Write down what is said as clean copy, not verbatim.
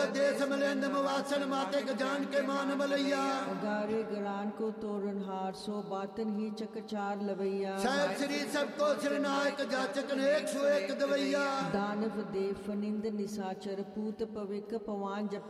देश मिलिंद मवासन माते जान के मान मलैया। अगारे गरान को तोरणहार सो बातन ही चकचार लवैया। साहेब श्री सबको श्रीनायक जाचक ने 101 दवैया। दानव देव फनिंद निसाचर पूत पविक पवान जप